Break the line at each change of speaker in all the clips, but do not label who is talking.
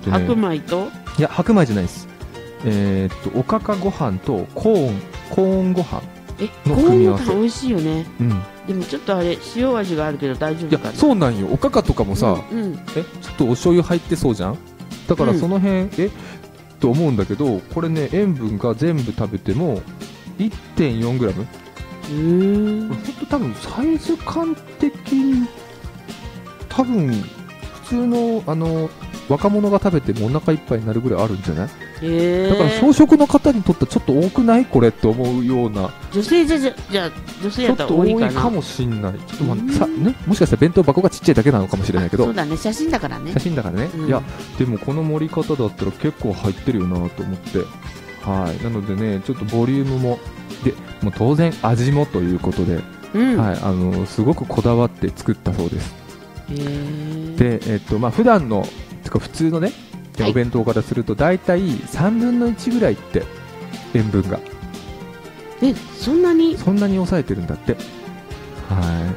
白米と
いや白米じゃないです。おかかご飯とコーンご飯の組み合わせ。
コーンご飯美味しいよね、
うん、
でもちょっとあれ塩味があるけど大丈
い
夫かな。
やそうなんよ。おかかとかもさ、
うんうん、
ちょっとお醤油入ってそうじゃん。だからその辺、と思うんだけど、これね塩分が全部食べても 1.4g。 これほんと多分サイズ感的に多分普通の若者が食べてもお腹いっぱいになるぐらいあるんじゃない？だから小食の方にとってはちょっと多くないこれって思うような。
女性じゃ女性やったら多いかな。
ちょっと多いかもしんない。ちょっとね、もしかしたら弁当箱がちっちゃいだけなのかもしれないけど。
そうだね、写真だからね。
写真だからね、いやでもこの盛り方だったら結構入ってるよなと思って、はい。なのでねちょっとボリュームもでもう当然味もということで、はい、すごくこだわって作ったそうです。で普段のてか普通のねお弁当からすると大体3分の1ぐらいって塩分が
そんなに
抑えてるんだって。はい。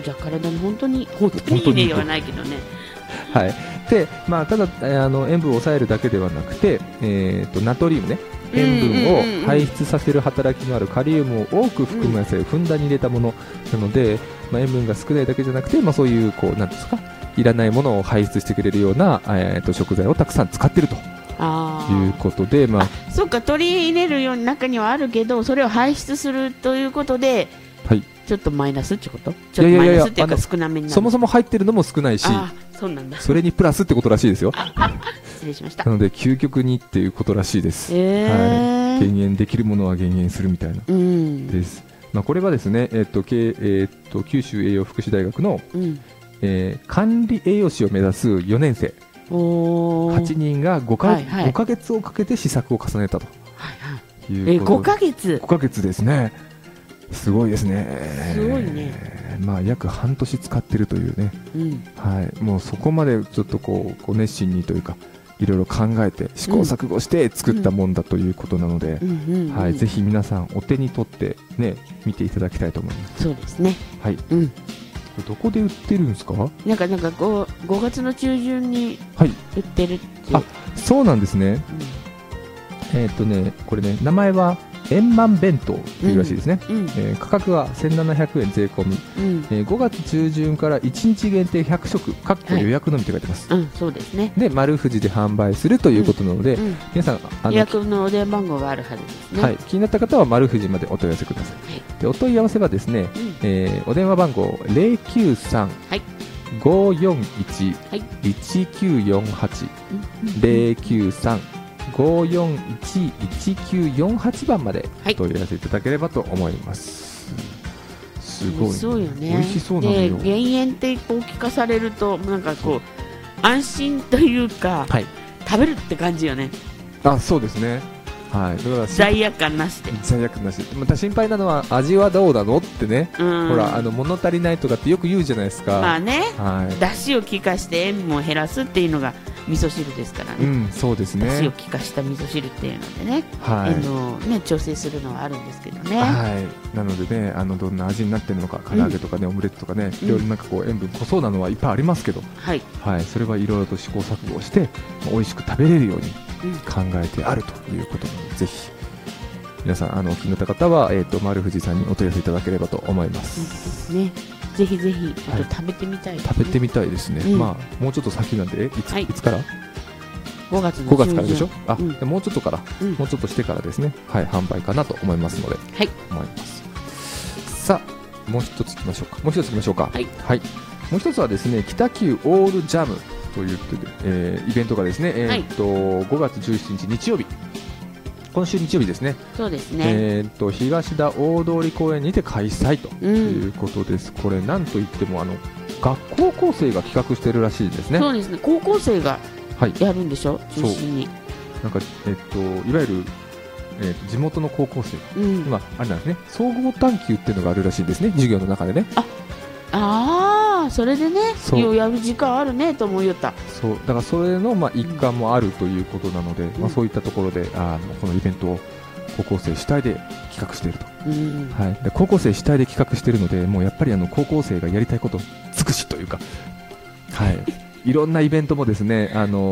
じゃあ体に本当にいいねではないけどね。
はい。でただ塩分を抑えるだけではなくて、ナトリウムね、塩分を排出させる働きのあるカリウムを多く含む野菜をふんだんに入れたものなので、塩分が少ないだけじゃなくて、そういうなんですか、いらないものを排出してくれるような、食材をたくさん使っているということで、
そうか、取り入れるように中にはあるけど、それを排出するということで、はい、ちょっとマイナスってこと？ちょっとマイナスっていうか少なめになる。
そもそも入ってるのも少ないし、
そうなんだ。
それにプラスってことらしいですよ。
失礼しました。
なので究極にっていうことらしいです。はい、減塩できるものは減塩するみたいなです。これはですね、九州栄養福祉大学の、管理栄養士を目指す4年生8人が5ヶ月をかけて試作を重ねたということで。5ヶ月ですね。すごいですね。
すごいね。
約半年使ってるというね、はい、もうそこまでちょっとこう熱心にというかいろいろ考えて試行錯誤して作ったもんだということなので、はい、ぜひ皆さんお手に取ってね見ていただきたいと思います。
そうですね。
はい。どこで売ってるんですか？
なんか5月の中旬に売ってるって。
そうなんですね。これね名前は円満弁当というらしいですね。価格は1700円税込み、5月中旬から1日限定100食予約のみと書いてます。
そうですね。
で丸富士で販売するということなので、皆さん
予約のお電話番号があるはずですね。
はい、気になった方は丸富士までお問い合わせください。でお問い合わせはですね、お電話番号093-541-1948 093-541-1948番までお問い合わせいただければと思います。すごい
そうよね。
美味しそうなのよ。
減塩って聞かされるとなんか安心というか、食べるって感じよね。
そうですね。はい、だから
罪悪感なしで。
罪悪感なしで。また心配なのは味はどうなのってね。ほら物足りないとかってよく言うじゃないですか。だしを効かして塩分を減らすっていうのが味噌汁ですからね。 そうですね。
だしを効かした味噌汁っていうのでね、調整するのはあるんですけどね。
なのでね、どんな味になってるのか、唐揚げとかね、オムレツとかね、いろいろなんか塩分濃そうなのはいっぱいありますけど、それはいろいろと試行錯誤して美味しく食べれるように考えてあるということなので、ぜひ皆さん気になった方は丸富士さんにお問い合わせいただければと思います。
ぜひぜひ食べてみたいですね。
食べてみたいですね。もうちょっと先なんでいつから
？5月
からでしょ。もうちょっとから、もうちょっとしてからですね。販売かなと思いますので、思います。さあもう一ついきましょうか。もう一つはですね、北九オールジャムというイベントがですね、5月17日日曜日、今週日曜日ですね。
そうですね。
東田大通公園にて開催ということです。これなんといっても学校校生が企画してるらしいですね。
そうですね。高校生がやるんでしょ、中心に。
なんかいわゆる地元の高校生、あれなんですね。総合探究っていうのがあるらしいんですね。授業の中でね。それでね、やる時間あるねと思いよった。だからそれの一環もあるということなので、そういったところでこのイベントを高校生主体で企画していると。で高校生主体で企画しているので、もうやっぱり高校生がやりたいこと尽くしというか、いろんなイベントもですね